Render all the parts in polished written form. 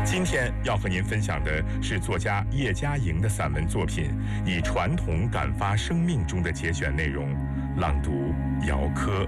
今天要和您分享的是作家叶嘉莹的散文作品《以传统感发生命》中的节选内容，朗读姚科。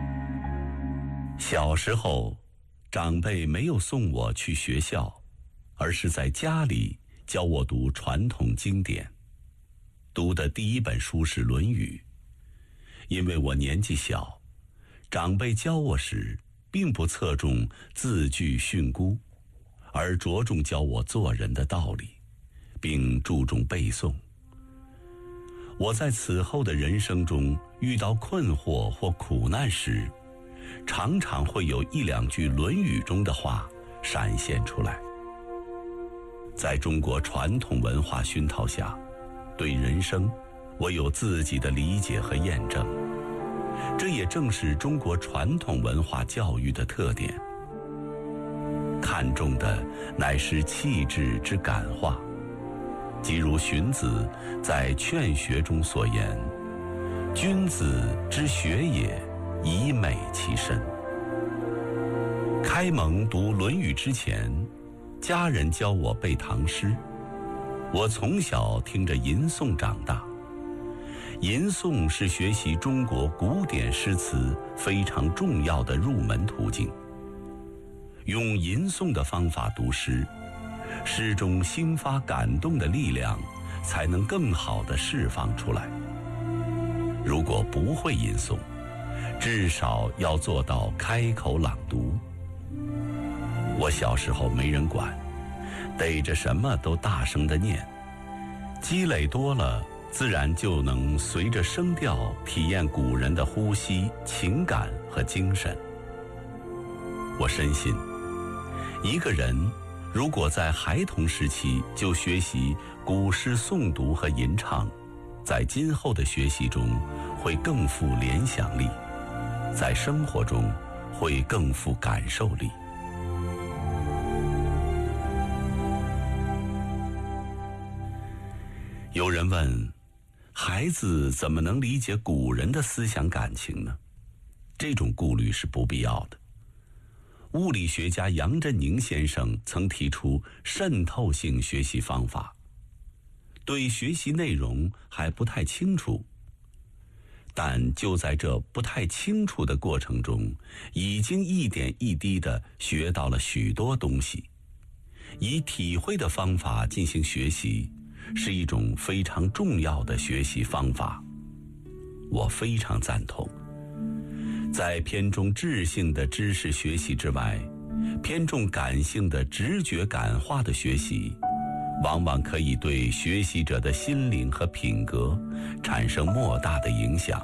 小时候，长辈没有送我去学校，而是在家里教我读传统经典。读的第一本书是《论语》，因为我年纪小，长辈教我时并不侧重字句训诂，而着重教我做人的道理，并注重背诵。我在此后的人生中遇到困惑或苦难时，常常会有一两句《论语》中的话闪现出来。在中国传统文化熏陶下，对人生我有自己的理解和验证，这也正是中国传统文化教育的特点。看重的乃是气质之感化，即如荀子在《劝学》中所言：“君子之学也，以美其身。”开蒙读《论语》之前，家人教我背唐诗，我从小听着吟诵长大。吟诵是学习中国古典诗词非常重要的入门途径。用吟诵的方法读诗，诗中兴发感动的力量才能更好地释放出来。如果不会吟诵，至少要做到开口朗读。我小时候没人管，逮着什么都大声地念，积累多了，自然就能随着声调体验古人的呼吸、情感和精神。我深信，一个人如果在孩童时期就学习古诗诵读和吟唱，在今后的学习中会更富联想力，在生活中会更富感受力。有人问，孩子怎么能理解古人的思想感情呢？这种顾虑是不必要的。物理学家杨振宁先生曾提出渗透性学习方法，对学习内容还不太清楚，但就在这不太清楚的过程中，已经一点一滴地学到了许多东西。以体会的方法进行学习，是一种非常重要的学习方法，我非常赞同。在偏重质性的知识学习之外，偏重感性的直觉感化的学习，往往可以对学习者的心灵和品格产生莫大的影响。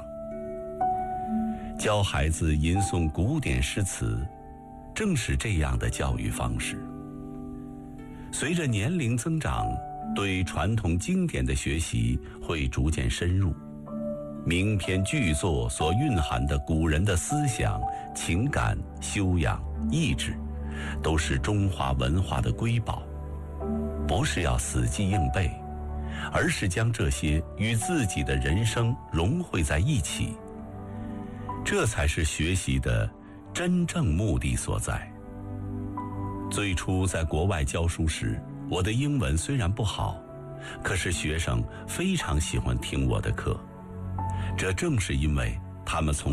教孩子吟诵古典诗词，正是这样的教育方式。随着年龄增长，对传统经典的学习会逐渐深入，名篇巨作所蕴含的古人的思想、情感、修养、意志，都是中华文化的瑰宝。不是要死记硬背，而是将这些与自己的人生融汇在一起，这才是学习的真正目的所在。最初在国外教书时，我的英文虽然不好，可是学生非常喜欢听我的课，这正是因为他们从